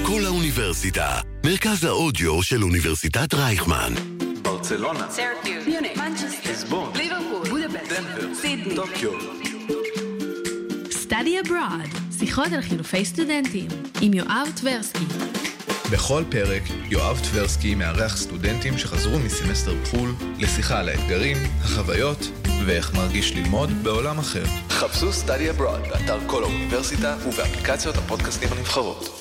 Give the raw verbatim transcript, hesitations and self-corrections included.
כל האוניברסיטה, מרכז האודיו של אוניברסיטת רייכמן. ברצלונה, סרקיוס, מיוניך, מנצ'סטר, ליסבון, ליברפול, בודפשט, דנבר, סידני, טוקיו. Study Abroad, שיחות על חילופי סטודנטים, עם יואב טברסקי. בכל פרק, יואב טברסקי מארח סטודנטים שחזרו מסמסטר בחול לשיחה על האתגרים, החוויות ואיך מרגיש ללמוד בעולם אחר. חפשו Study Abroad באתר כל האוניברסיטה ובאפליקציות הפודקאסטים הנבחרות.